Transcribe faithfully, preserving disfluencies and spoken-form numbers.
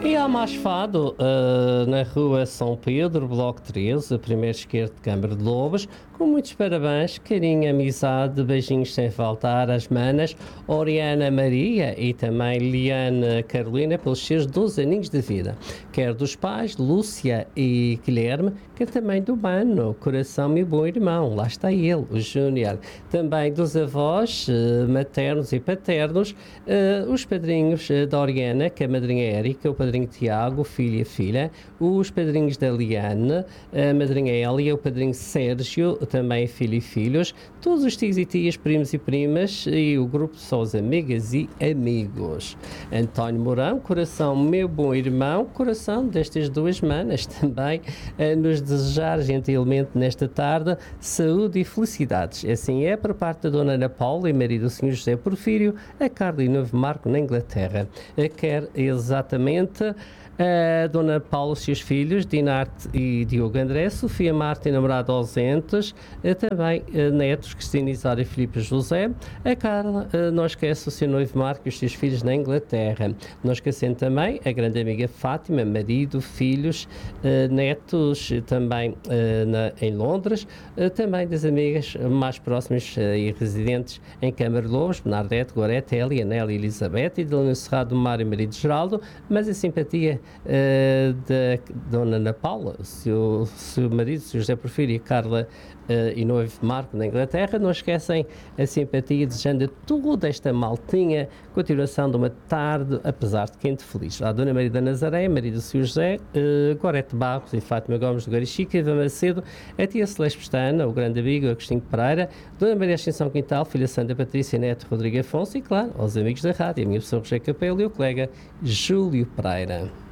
E há mais fado uh, na rua São Pedro, Bloco treze, primeiro esquerdo de Câmara de Lobos, com muitos parabéns, carinho, amizade, beijinhos sem faltar às manas Oriana Maria e também Liana Carolina pelos seus doze aninhos de vida, quer dos pais Lúcia e Guilherme, quer também do mano, coração meu bom irmão, lá está ele, o Júnior, também dos avós uh, maternos e paternos, uh, os padrinhos uh, da Oriana, que é a madrinha Érica, o padrinho Tiago, filho e filha, os padrinhos da Liane, a madrinha Hélia, o padrinho Sérgio, também filho e filhos, todos os tios e tias, primos e primas e o grupo de só as amigas e amigos. António Mourão, coração meu bom irmão, coração destas duas manas também, a nos desejar gentilmente nesta tarde saúde e felicidades. Assim é, por parte da Dona Ana Paula e marido do senhor José Porfírio, a Carla e Novo Marco na Inglaterra. Quer exatamente a Dona Paula e seus filhos, Dinarte e Diogo André, Sofia Marta e namorado ausentes, também netos, Cristina Isária e Filipe José, a Carla, não esquece o seu noivo Marco e os seus filhos na Inglaterra, não esquecendo também a grande amiga Fátima, marido, filhos, netos também na, em Londres, também das amigas mais próximas e residentes em Câmara de Lobos, Bernadette, Gorete, Elia, Nélia e Elizabeth, e de Luna Cerrado, Mário e marido Geraldo, mas a simpatia Uh, da Dona Ana Paula, seu, seu marido, seu José Porfírio e Carla uh, e noivo Marco na Inglaterra, não esquecem a simpatia, desejando a toda esta maltinha continuação de uma tarde, apesar de quente, feliz. A Dona Maria da Nazaré, marido do seu José, uh, Gorete Barros e Fátima Gomes do Garichica, Eva Macedo, a tia Celeste Pestana, o grande amigo Agostinho Pereira, Dona Maria Ascensão Quintal, filha Santa Patrícia, neto Rodrigo Afonso e, claro, aos amigos da rádio, a minha pessoa Roger Capelo e o colega Júlio Pereira.